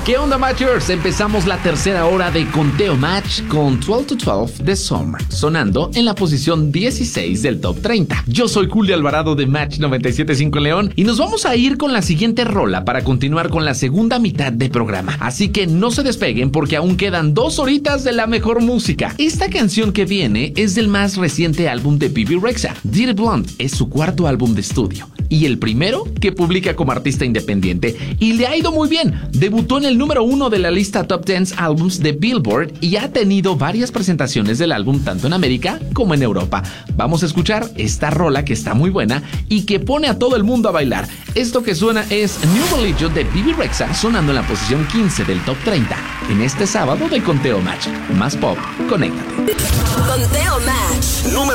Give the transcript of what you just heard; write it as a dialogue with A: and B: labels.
A: ¿Qué onda, Matchers? Empezamos la tercera hora de Conteo Match con 12 to 12 de Summer, sonando en la posición 16 del Top 30. Yo soy Julio Alvarado de Match 97.5 León y nos vamos a ir con la siguiente rola para continuar con la segunda mitad de programa. Así que no se despeguen porque aún quedan 2 horitas de la mejor música. Esta canción que viene es del más reciente álbum de Bebe Rexha. Dirty Blonde es su cuarto álbum de estudio y el primero que publica como artista independiente, y le ha ido muy bien. Debutó en el número 1 de la lista Top 10 Albums de Billboard y ha tenido varias presentaciones del álbum tanto en América como en Europa. Vamos a escuchar esta rola que está muy buena y que pone a todo el mundo a bailar. Esto que suena es New Religion de Bebe Rexha, sonando en la posición 15 del Top 30 en este sábado de Conteo Match. Más pop, conéctate.
B: Conteo Match número